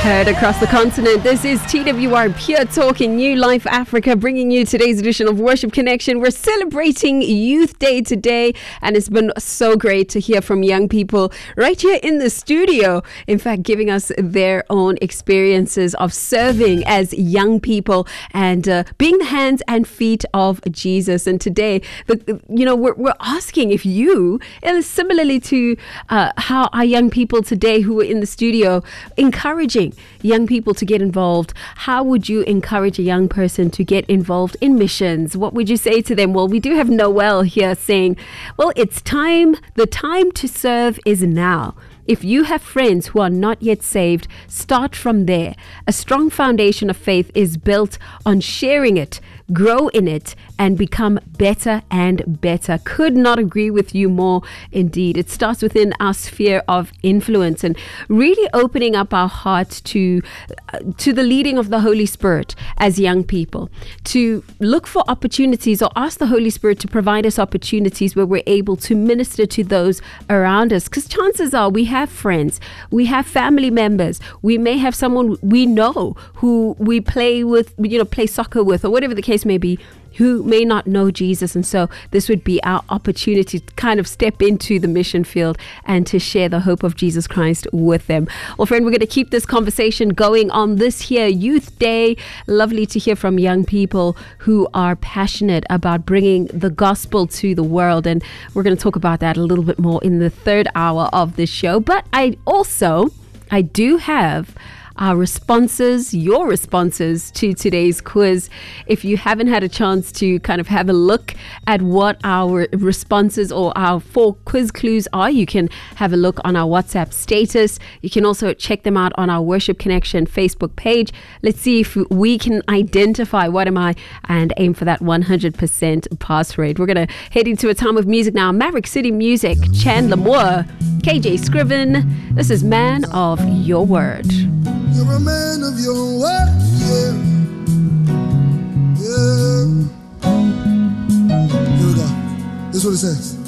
Heard across the continent, this is TWR Pure Talk in New Life Africa, bringing you today's edition of Worship Connection. We're celebrating Youth Day today, and it's been so great to hear from young people right here in the studio. In fact, giving us their own experiences of serving as young people and being the hands and feet of Jesus. And today, we're asking if you, similarly to how our young people today who are in the studio, encouraging young people to get involved. How would you encourage a young person to get involved in missions? What would you say to them? Well, we do have Noel here saying, well, it's time. The time to serve is now. If you have friends who are not yet saved, start from there. A strong foundation of faith is built on sharing it, grow in it, and become better and better. Could not agree with you more. Indeed, it starts within our sphere of influence and really opening up our hearts to the leading of the Holy Spirit as young people, to look for opportunities or ask the Holy Spirit to provide us opportunities where we're able to minister to those around us. Because chances are we have friends, we have family members, we may have someone we know who we play with, play soccer with, or whatever the case may be, who may not know Jesus. And so this would be our opportunity to kind of step into the mission field and to share the hope of Jesus Christ with them. Well, friend, we're going to keep this conversation going on this here Youth Day. Lovely to hear from young people who are passionate about bringing the gospel to the world. And we're going to talk about that a little bit more in the third hour of the show. But I do have our responses, your responses to today's quiz. If you haven't had a chance to kind of have a look at what our responses or our 4 quiz clues are, you can have a look on our WhatsApp status. You can also check them out on our Worship Connection Facebook page. Let's see if we can identify what am I and aim for that 100% pass rate. We're going to head into a time of music now. Maverick City Music, Chandler Moore, KJ Scriven. This is Man of Your Word. You're a man of your word, yeah. Yeah. Here we go. This is what it says.